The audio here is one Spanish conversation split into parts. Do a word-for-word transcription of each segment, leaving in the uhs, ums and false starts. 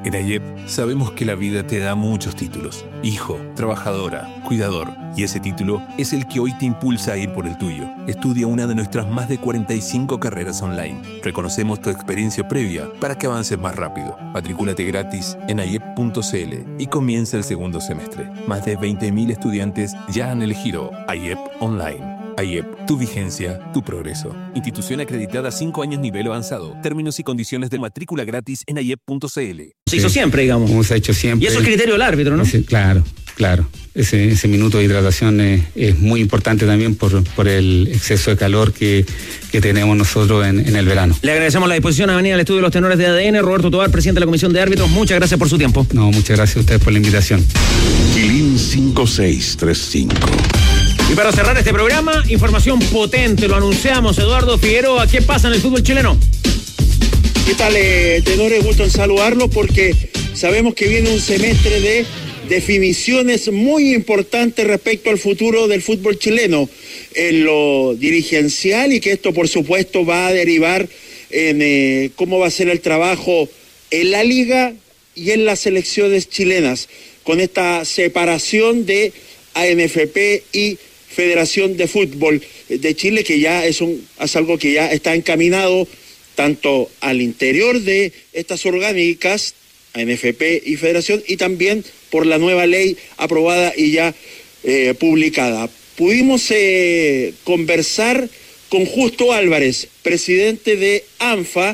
En A I E P sabemos que la vida te da muchos títulos. Hijo, trabajadora, cuidador. Y ese título es el que hoy te impulsa a ir por el tuyo. Estudia una de nuestras más de cuarenta y cinco carreras online. Reconocemos tu experiencia previa para que avances más rápido. Matricúlate gratis en I E P punto C L y comienza el segundo semestre. Más de veinte mil estudiantes ya han elegido I E P Online. I E P, tu vigencia, tu progreso. Institución acreditada cinco años nivel avanzado. Términos y condiciones de matrícula gratis en I E P punto C L. Se hizo siempre, digamos. Como se ha hecho siempre. Y eso es criterio del árbitro, ¿no? Ese, claro, claro. Ese, ese minuto de hidratación es, es muy importante también por, por el exceso de calor que, que tenemos nosotros en, en el verano. Le agradecemos la disposición a venir al estudio de los tenores de A D N. Roberto Tobar, presidente de la Comisión de Árbitros, muchas gracias por su tiempo. No, muchas gracias a ustedes por la invitación. Quilín cinco seis tres cinco. Y para cerrar este programa, información potente, lo anunciamos, Eduardo Figueroa, ¿qué pasa en el fútbol chileno? ¿Qué tal, eh, tenores? Gusto en saludarlos porque sabemos que viene un semestre de definiciones muy importantes respecto al futuro del fútbol chileno en lo dirigencial, y que esto por supuesto va a derivar en eh, cómo va a ser el trabajo en la liga y en las selecciones chilenas, con esta separación de A N F P y Federación de Fútbol de Chile, que ya es, un, es algo que ya está encaminado tanto al interior de estas orgánicas, A N F P y Federación, y también por la nueva ley aprobada y ya eh, publicada. Pudimos eh, conversar con Justo Álvarez, presidente de ANFA,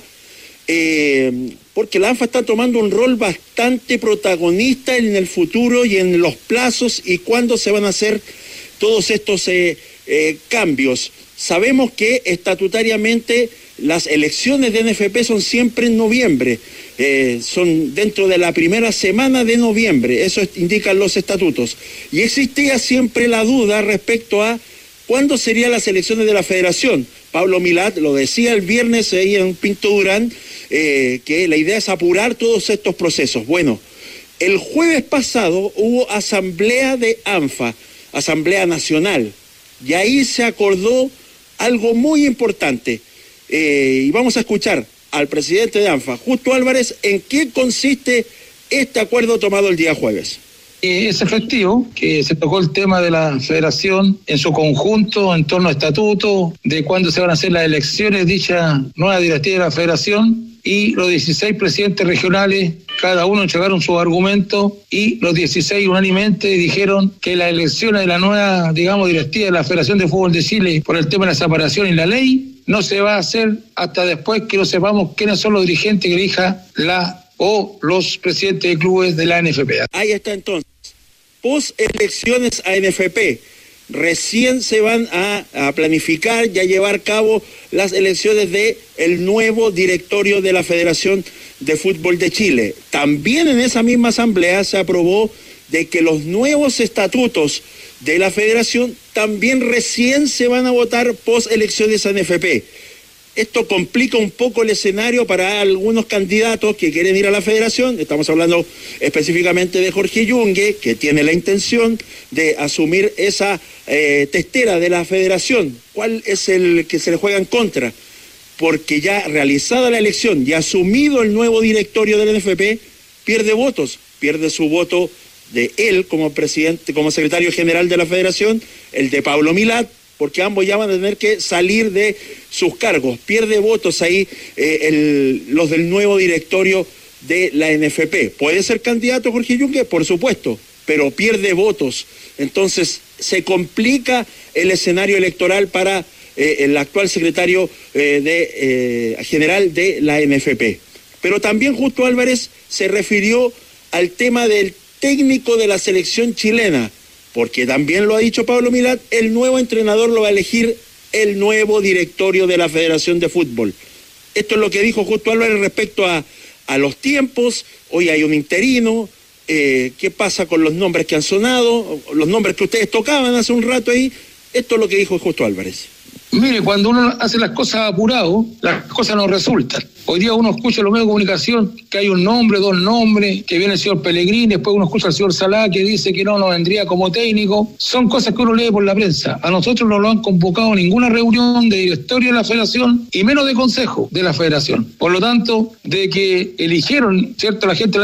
eh, porque la ANFA está tomando un rol bastante protagonista en el futuro y en los plazos y cuándo se van a hacer todos estos eh, eh, cambios. Sabemos que estatutariamente las elecciones de N F P son siempre en noviembre, eh, son dentro de la primera semana de noviembre, eso indican los estatutos. Y existía siempre la duda respecto a cuándo serían las elecciones de la federación. Pablo Milat lo decía el viernes ahí en Pinto Durán, eh, que la idea es apurar todos estos procesos. Bueno, el jueves pasado hubo asamblea de ANFA, Asamblea Nacional, y ahí se acordó algo muy importante, eh, y vamos a escuchar al presidente de ANFA, Justo Álvarez, en qué consiste este acuerdo tomado el día jueves. Es efectivo que se tocó el tema de la federación en su conjunto, en torno a estatuto, de cuándo se van a hacer las elecciones, dicha nueva directiva de la federación, y los dieciséis presidentes regionales, cada uno entregaron su argumento, y los dieciséis unánimemente dijeron que las elecciones de la nueva, digamos, directiva de la Federación de Fútbol de Chile, por el tema de la separación y la ley, no se va a hacer hasta después que no sepamos quiénes son los dirigentes que elija la o los presidentes de clubes de la A N F P. Ahí está entonces. Post elecciones A N F P. Recién se van a, a planificar y a llevar a cabo las elecciones de el nuevo directorio de la Federación de Fútbol de Chile. También en esa misma asamblea se aprobó de que los nuevos estatutos de la Federación también recién se van a votar post elecciones A N F P. Esto complica un poco el escenario para algunos candidatos que quieren ir a la federación. Estamos hablando específicamente de Jorge Yungue, que tiene la intención de asumir esa eh, testera de la federación. ¿Cuál es el que se le juega en contra? Porque ya realizada la elección y asumido el nuevo directorio del N F P, pierde votos, pierde su voto de él como presidente, como secretario general de la federación, el de Pablo Milat, porque ambos ya van a tener que salir de sus cargos. Pierde votos ahí eh, el, los del nuevo directorio de la N F P. ¿Puede ser candidato Jorge Yungue? Por supuesto, pero pierde votos. Entonces se complica el escenario electoral para eh, el actual secretario eh, de, eh, general de la N F P. Pero también Justo Álvarez se refirió al tema del técnico de la selección chilena, porque también lo ha dicho Pablo Milat, el nuevo entrenador lo va a elegir el nuevo directorio de la Federación de Fútbol. Esto es lo que dijo Justo Álvarez respecto a, a los tiempos. Hoy hay un interino, eh, qué pasa con los nombres que han sonado, los nombres que ustedes tocaban hace un rato ahí. Esto es lo que dijo Justo Álvarez. Mire, cuando uno hace las cosas apurado, las cosas no resultan. Hoy día uno escucha en los medios de comunicación que hay un nombre, dos nombres, que viene el señor Pellegrini, después uno escucha al señor Salá que dice que no, no vendría como técnico. Son cosas que uno lee por la prensa. A nosotros no lo han convocado a ninguna reunión de directorio de la federación y menos de consejo de la federación. Por lo tanto, de que eligieron, ¿cierto?, la gente